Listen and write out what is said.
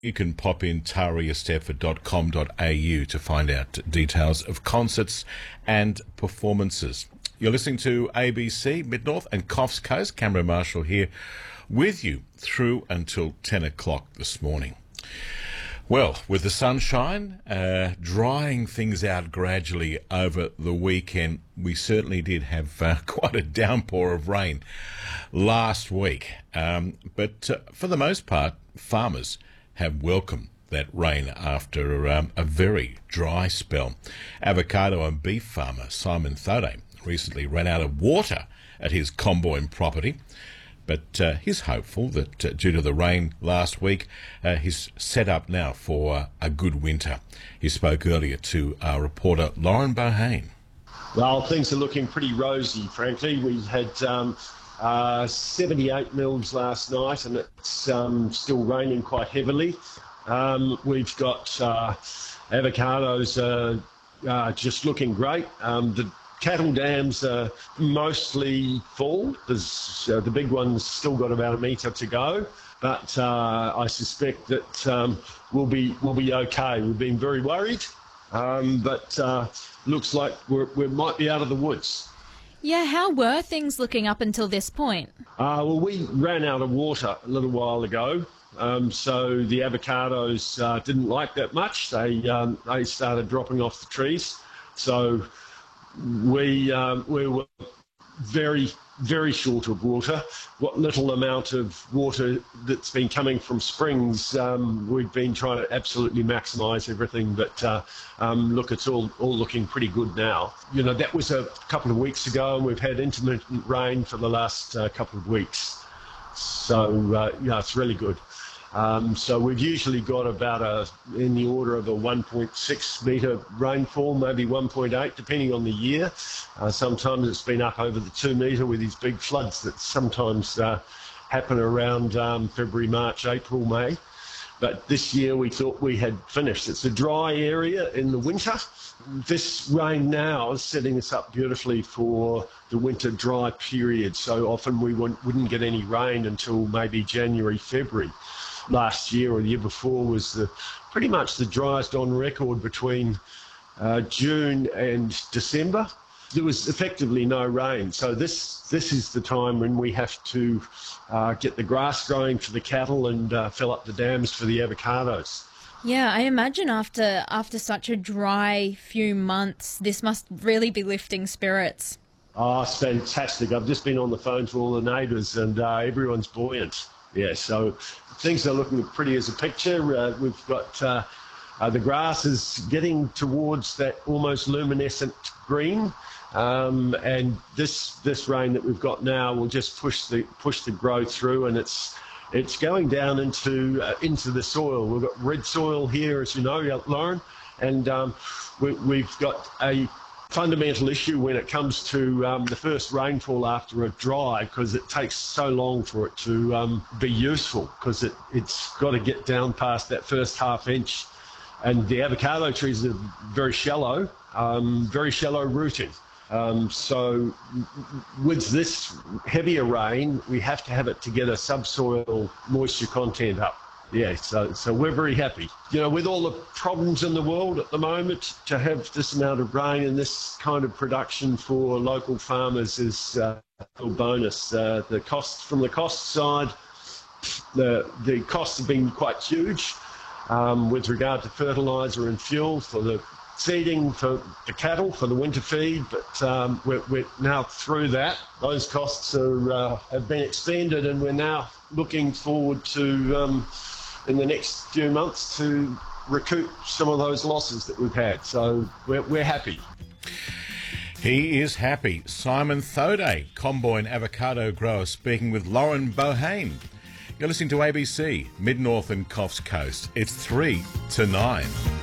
You can pop in tariastefford.com.au to find out details of concerts and performances. You're listening to ABC Mid-North and Coffs Coast. Cameron Marshall here with you through until 10 o'clock this morning. Well, with the sunshine drying things out gradually over the weekend, we certainly did have quite a downpour of rain last week. But for the most part, farmers have welcomed that rain after a very dry spell. Avocado and beef farmer Simon Thode recently ran out of water at his Comboyne property, but he's hopeful that due to the rain last week, he's set up now for a good winter. He spoke earlier to our reporter Lauren Bohane. Well, things are looking pretty rosy, frankly. We had 78 mils last night, and it's still raining quite heavily. We've got avocados just looking great. The cattle dams are mostly full. There's, the big one's still got about a metre to go, but I suspect that we'll be okay. We've been very worried, but looks like we might be out of the woods. Yeah, how were things looking up until this point? Well, we ran out of water a little while ago, so the avocados didn't like that much. They started dropping off the trees, so we were very, very short of water. What little amount of water that's been coming from springs, we've been trying to absolutely maximise everything, but look, it's all looking pretty good now. You know, that was a couple of weeks ago, and we've had intermittent rain for the last couple of weeks. So, yeah, it's really good. So we've usually got about in the order of a 1.6 metre rainfall, maybe 1.8, depending on the year. Sometimes it's been up over the 2 metre with these big floods that sometimes happen around February, March, April, May. But this year we thought we had finished. It's a dry area in the winter. This rain now is setting us up beautifully for the winter dry period. So often we wouldn't get any rain until maybe January, February. Last year or the year before was pretty much the driest on record between June and December. There was effectively no rain. So this is the time when we have to get the grass growing for the cattle and fill up the dams for the avocados. Yeah, I imagine after such a dry few months, this must really be lifting spirits. Oh, it's fantastic. I've just been on the phone to all the neighbours and everyone's buoyant. Yeah, so things are looking pretty as a picture. We've got the grass is getting towards that almost luminescent green, and this rain that we've got now will just push the growth through, and it's going down into the soil. We've got red soil here, as you know, Lauren, and we've got a fundamental issue when it comes to the first rainfall after a dry, because it takes so long for it to be useful, because it's got to get down past that first half inch, and the avocado trees are very shallow rooting. So with this heavier rain, we have to have it to get a subsoil moisture content up. Yeah, so we're very happy. You know, with all the problems in the world at the moment, to have this amount of rain and this kind of production for local farmers is a bonus. The costs from the cost side, the costs have been quite huge with regard to fertiliser and fuel for the seeding for the cattle for the winter feed, but we're now through that. Those costs have been expended, and we're now looking forward to in the next few months to recoup some of those losses that we've had. So we're happy. He is happy. Simon Thode, Comboyne avocado grower, speaking with Lauren Bohane. You're listening to ABC Mid-North and Coffs Coast. It's 3 to 9.